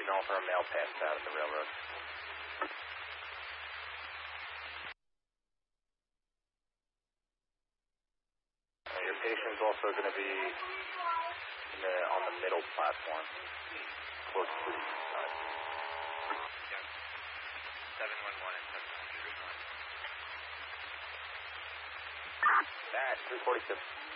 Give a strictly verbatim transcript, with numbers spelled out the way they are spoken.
signal for a male passed out at the railroad. Uh, your patient's also going to be in the, on the middle platform, close to the side. Yep. seven one one and seven one three one. Matt, three forty-six.